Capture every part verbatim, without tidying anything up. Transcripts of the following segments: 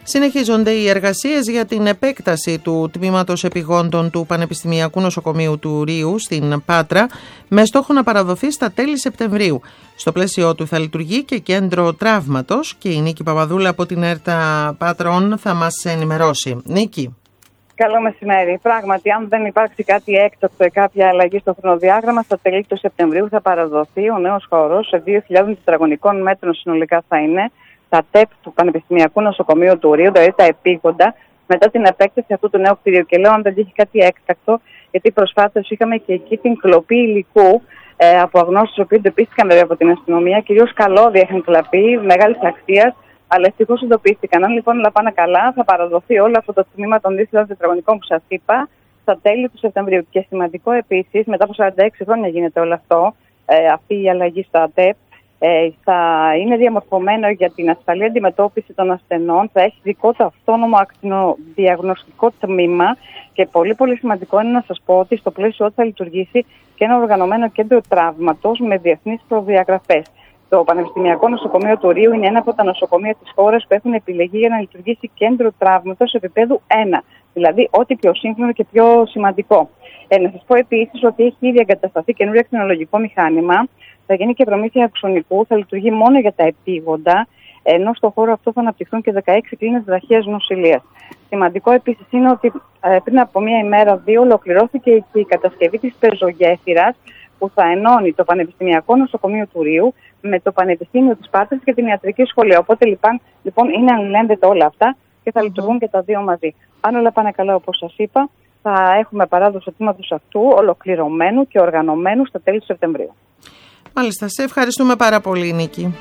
Συνεχίζονται οι εργασίες για την επέκταση του τμήματος επιγόντων του Πανεπιστημιακού Νοσοκομείου του Ρείου στην Πάτρα, με στόχο να παραδοθεί στα τέλη Σεπτεμβρίου. Στο πλαίσιο του θα λειτουργεί και κέντρο τραύματος και η Νίκη Παπαδούλα από την ΕΡΤΑ Πάτρων θα μας ενημερώσει. Νίκη. Καλό μεσημέρι. Πράγματι, αν δεν υπάρξει κάτι έκτακτο ή κάποια αλλαγή στο χρονοδιάγραμμα, στα τέλη του Σεπτεμβρίου θα παραδοθεί ο νέος χώρος σε δύο χιλιάδες τετραγωνικών μέτρων συνολικά θα είναι τα ΤΕΠ του Πανεπιστημιακού Νοσοκομείου του Ρείου, δηλαδή τα επίγοντα, μετά την επέκταση αυτού του νέου κτηρίου. Και λέω αν δεν έχει κάτι έκτακτο, γιατί προσφάτως είχαμε και εκεί την κλοπή υλικού ε, από αγνώστους, οι οποίοι εντοπίστηκαν βέβαια από την αστυνομία, κυρίως καλώδια είχαν κλαπεί, μεγάλης αξίας. Αλλά ευτυχώς εντοπίστηκαν. Αν λοιπόν όλα πάνε καλά, θα παραδοθεί όλο αυτό το τμήμα των δύο χιλιάδες τετραγωνικών που σας είπα στα τέλη του Σεπτεμβρίου. Και σημαντικό επίσης, μετά από σαράντα έξι χρόνια γίνεται όλο αυτό, ε, αυτή η αλλαγή στα ΤΕΠ, ε, θα είναι διαμορφωμένο για την ασφαλή αντιμετώπιση των ασθενών, θα έχει δικό του αυτόνομο ακτινοδιαγνωστικό τμήμα. Και πολύ πολύ σημαντικό είναι να σας πω ότι στο πλαίσιο θα λειτουργήσει και ένα οργανωμένο κέντρο τραύματος με διεθνείς προδιαγραφές. Το Πανεπιστημιακό Νοσοκομείο του Ρείου είναι ένα από τα νοσοκομεία της χώρας που έχουν επιλεγεί για να λειτουργήσει κέντρο τραύματος επίπεδου ένα. Δηλαδή, ό,τι πιο σύγχρονο και πιο σημαντικό. Ε, να σας πω επίσης ότι έχει ήδη εγκατασταθεί καινούριο ακτινολογικό μηχάνημα. Θα γίνει και προμήθεια αξονικού, θα λειτουργεί μόνο για τα επίγοντα. Ενώ στον χώρο αυτό θα αναπτυχθούν και δεκαέξι κλίνες βραχίας νοσηλείας. Σημαντικό επίσης είναι ότι ε, πριν από μία ημέρα, δύο, ολοκληρώθηκε και η κατασκευή της πεζογέφυρας που θα ενώνει το Πανεπιστημιακό Νοσοκομείο του Ρείου με το Πανεπιστήμιο της Πάτρας και την Ιατρική Σχολεία. Οπότε λοιπόν, λοιπόν είναι αλληλένδετα όλα αυτά και θα λειτουργούν και τα δύο μαζί. Αν όλα πάνε καλά, όπως σας είπα, θα έχουμε παράδοση του τμήματος αυτού ολοκληρωμένου και οργανωμένου στα τέλη του Σεπτεμβρίου. Μάλιστα, σε ευχαριστούμε πάρα πολύ, Νίκη.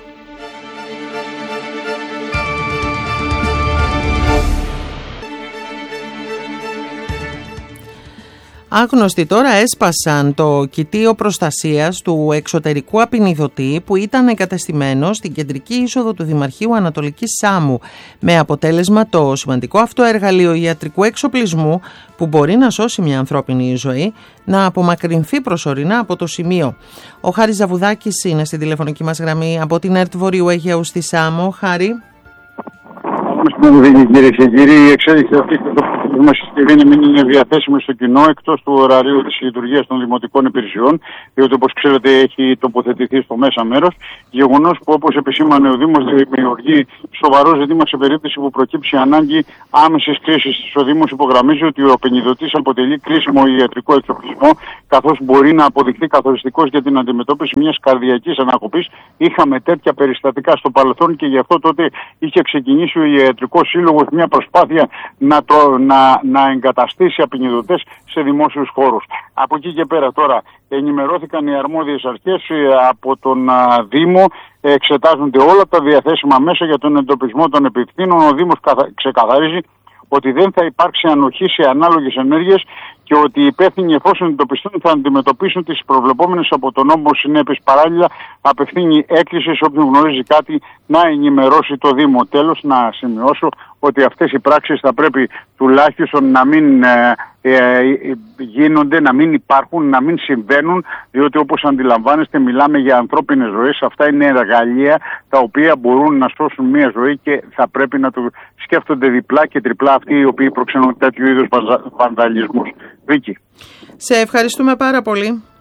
Άγνωστοι τώρα έσπασαν το κοιτίο προστασίας του εξωτερικού απεινιδωτή που ήταν εγκατεστημένο στην κεντρική είσοδο του Δημαρχείου Ανατολικής Σάμου, με αποτέλεσμα το σημαντικό αυτό εργαλείο ιατρικού εξοπλισμού που μπορεί να σώσει μια ανθρώπινη ζωή να απομακρυνθεί προσωρινά από το σημείο. Ο Χάρης Ζαβουδάκης είναι στην τηλεφωνική μας γραμμή από την ΕΡΤ Βορείου Αιγαίου στη Σάμο. Χάρη. Κυρίε και κύριοι, η εξέλιξη αυτή που μας συσκευή να μην είναι διαθέσιμη στο κοινό εκτός του ωραρίου της λειτουργίας των δημοτικών υπηρεσιών, διότι όπως ξέρετε έχει τοποθετηθεί στο μέσα μέρος. Γεγονός που, όπως επισήμανε ο Δήμος, δημιουργεί σοβαρό ζήτημα σε περίπτωση που προκύψει ανάγκη άμεσης κρίσης. Ο Δήμος υπογραμμίζει ότι ο απεινιδωτής αποτελεί κρίσιμο ιατρικό εξοπλισμό, καθώς μπορεί να αποδειχθεί καθοριστικός για την αντιμετώπιση μιας καρδιακής ανακοπής. Είχαμε τέτοια περιστατικά στο παρελθόν και γι' αυτό τότε είχε ξεκινήσει ο Ιατρικός Σύλλογος μια προσπάθεια να, το, να, να εγκαταστήσει απεινιδωτές σε δημόσιους χώρους. Από εκεί και πέρα τώρα ενημερώθηκαν οι αρμόδιες αρχές από τον α, Δήμο, εξετάζονται όλα τα διαθέσιμα μέσα για τον εντοπισμό των επιθύνων. Ο Δήμος ξεκαθαρίζει ότι δεν θα υπάρξει ανοχή σε ανάλογες ενέργειες και ότι οι υπεύθυνοι, εφόσον εντοπιστούν, θα αντιμετωπίσουν τις προβλεπόμενες από τον νόμο συνέπειες. Παράλληλα, απευθύνει έκκληση σε όποιον γνωρίζει κάτι να ενημερώσει το Δήμο. Τέλος, να σημειώσω ότι αυτές οι πράξεις θα πρέπει τουλάχιστον να μην ε, ε, γίνονται, να μην υπάρχουν, να μην συμβαίνουν, διότι όπως αντιλαμβάνεστε μιλάμε για ανθρώπινες ζωές. Αυτά είναι εργαλεία τα οποία μπορούν να σώσουν μια ζωή και θα πρέπει να το σκέφτονται διπλά και τριπλά αυτοί οι οποίοι προξενούν τέτοιου είδους βανδαλισμούς. Βίκη. Σε ευχαριστούμε πάρα πολύ.